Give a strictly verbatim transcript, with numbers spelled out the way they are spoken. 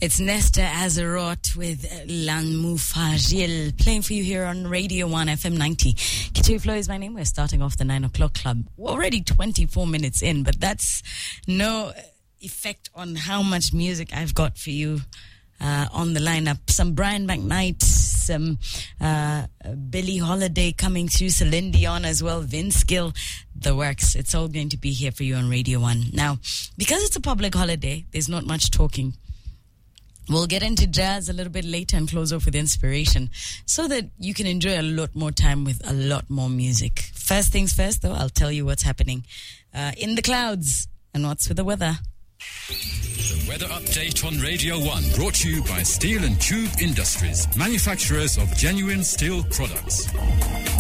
It's Nesta Azeroth with Lan Mufajil playing for you here on Radio one F M ninety. Kitui Flow is my name. We're starting off the nine o'clock club. We're already twenty-four minutes in, but that's no effect on how much music I've got for you uh, on the lineup. Some Brian McKnight, some uh, Billie Holiday coming through, Celine Dion as well, Vince Gill, the works. It's all going to be here for you on Radio one. Now, because it's a public holiday, there's not much talking. We'll get into jazz a little bit later and close off with inspiration so that you can enjoy a lot more time with a lot more music. First things first, though, I'll tell you what's happening uh, in the clouds and what's with the weather. The weather update on Radio one, brought to you by Steel and Tube Industries, manufacturers of genuine steel products.